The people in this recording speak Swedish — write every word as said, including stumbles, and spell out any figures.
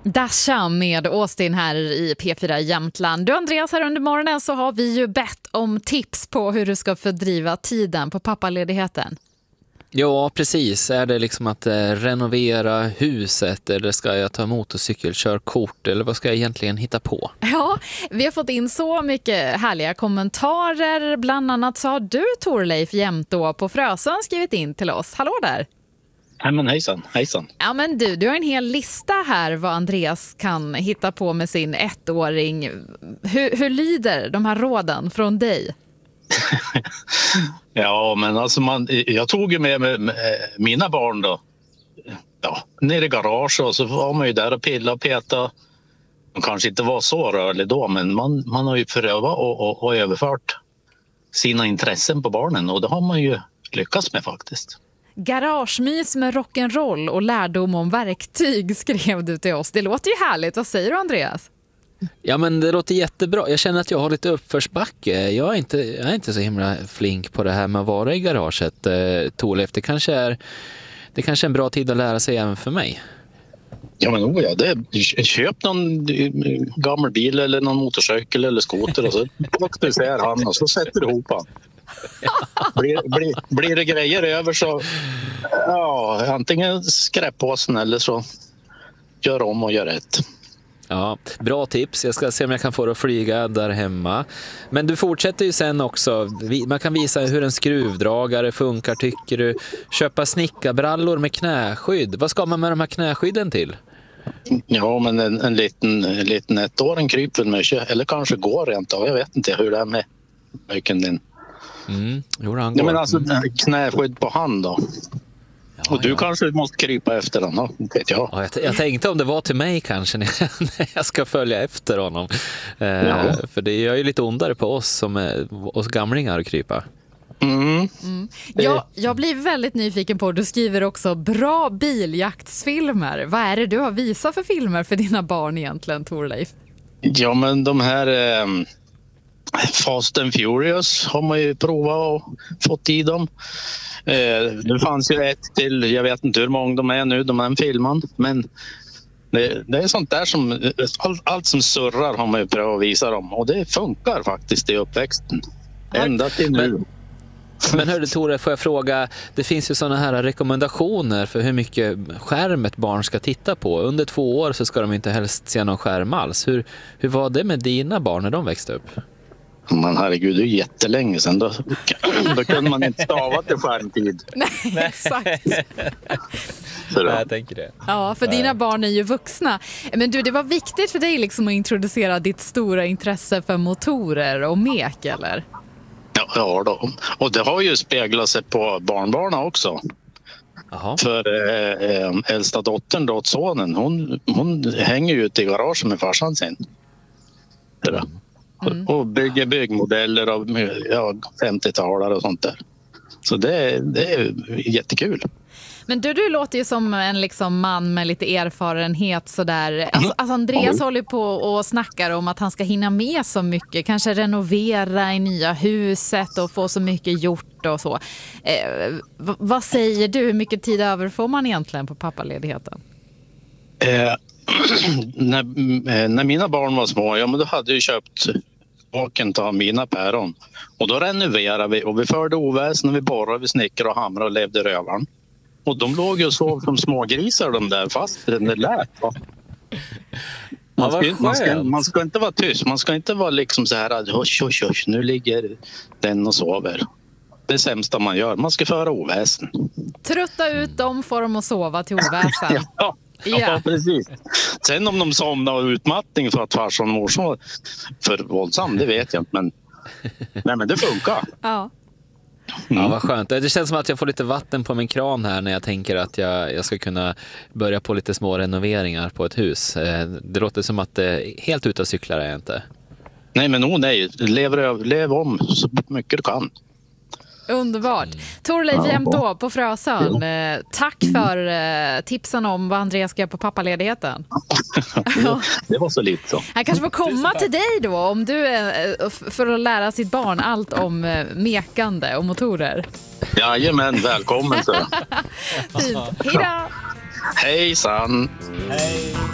Dasha med Austin här i P fyra Jämtland. Du Andreas, här under morgonen så har vi ju bett om tips på hur du ska fördriva tiden på pappaledigheten. Ja, precis. Är det liksom att eh, renovera huset eller ska jag ta motorcykelkörkort eller vad ska jag egentligen hitta på? Ja, vi har fått in så mycket härliga kommentarer. Bland annat så har du, Torleif Jämtå på Frösön, skrivit in till oss. Hallå där! Nej, men hejsan, hejsan. Ja, men du, du har en hel lista här vad Andreas kan hitta på med sin ettåring. Hur, hur lyder de här råden från dig? Ja, men alltså man, jag tog ju med, med, med mina barn då. Ja, ner i garage och så var man ju där och pilla och peta. De kanske inte var så rörlig då, men man, man har ju prövat och, och, och överfört sina intressen på barnen och det har man ju lyckats med faktiskt. Garagemys med rock'n'roll och lärdom om verktyg skrev du till oss. Det låter ju härligt. Vad säger du, Andreas? Ja, men det låter jättebra. Jag känner att jag har lite uppförsbacke. Jag är inte, jag är inte så himla flink på det här med att vara i garaget. Eh, Torleif, det kanske är det kanske är en bra tid att lära sig även för mig. Ja, men oh ja, det, köp någon gammal bil eller någon motorcykel eller skoter och så plockar du isär han och så sätter du ihop han. Blir, blir, blir det grejer över så ja, antingen skräppåsen eller så gör om och gör rätt. Ja, bra tips. Jag ska se om jag kan få det att flyga där hemma. Men du fortsätter ju sen också. Man kan visa hur en skruvdragare funkar, tycker du. Köpa snickarbrallor med knäskydd. Vad ska man med de här knäskydden till? Ja, men en, en liten, en liten ettåring kryper mycket. Eller kanske går rent av. Jag vet inte hur det är med mycket din. Mm, jo, han går. Ja, men alltså knäskydd på hand då. Ja, och du ja. kanske måste krypa efter honom, vet jag. Ja, jag, jag tänkte om det var till mig kanske när jag, när jag ska följa efter honom. Eh, ja. För det gör ju lite ondare på oss som är, oss gamlingar att krypa. Mm. Mm. Jag, jag blir väldigt nyfiken på, du skriver också bra biljaktsfilmer. Vad är det du har visat för filmer för dina barn egentligen, Torleif? Ja, men de här eh, Fast and Furious har man ju provat och fått i dem. Eh, det fanns ju ett till, jag vet inte hur många de är nu, de här filmen. Men det, det är sånt där som, allt, allt som surrar har man ju prövat att visa dem. Och det funkar faktiskt i uppväxten. Ända till nu. Men, men hörde Tore, får jag fråga, det finns ju såna här rekommendationer för hur mycket skärm ett barn ska titta på. Under två år så ska de inte helst se någon skärm alls. Hur, hur var det med dina barn när de växte upp? Men herregud, det är jättelänge sedan. Då, då kunde man inte stava till skärmtid. Nej, exakt. Så då. Jag tänker det. Ja, för dina barn är ju vuxna. Men du, det var viktigt för dig liksom att introducera ditt stora intresse för motorer och mek, eller? Ja, ja då. Och det har ju speglat sig på barnbarnen också. Aha. För eh, äldsta dottern, då, sonen, hon, hon hänger ju ute i garaget med farsan sin. Mm. Mm. Och bygger byggmodeller av ja, femtiotalare och sånt där. Så det, det är jättekul. Men du, du låter ju som en liksom man med lite erfarenhet sådär. Alltså, alltså Andreas Mm. håller på och snackar om att han ska hinna med så mycket. Kanske renovera i nya huset och få så mycket gjort och så. Eh, v- vad säger du? Hur mycket tid över får man egentligen på pappaledigheten? Eh, när, eh, när mina barn var små, ja, men då hade jag köpt baken till mina päron. Och då renoverade vi och vi förde oväsen och vi borrade, vi snickrade och hamrade och levde rövaren. Och de låg ju och sov som små grisar de där fast det lät. Va? Man, ska, man, ska, man ska inte vara tyst, man ska inte vara liksom så här husch, husch, husch, nu ligger den och sover. Det är det sämsta man gör, man ska föra oväsen. Trötta ut dem, får dem att sova till oväsen. Ja. Ja, Yeah. precis. Sen om de somnar av utmattning för att farsan och morsan var för våldsam, det vet jag inte. Men, nej, men det funkar. Ja. Ja, vad skönt. Det känns som att jag får lite vatten på min kran här när jag tänker att jag, jag ska kunna börja på lite små renoveringar på ett hus. Det låter som att det helt ute och cyklar är jag inte. Nej, men oh, nej. Lev, lev om så mycket du kan. Underbart. Torleif Jämtå på Frösön. Eh, tack för eh, tipsen om vad Andreas ska göra på pappaledigheten. Det var så lite så. Han kanske får komma till dig då om du eh, för att lära sitt barn allt om eh, mekande och motorer. Jajamän, välkommen så. Fint. Hej då! Hejsan! Hej!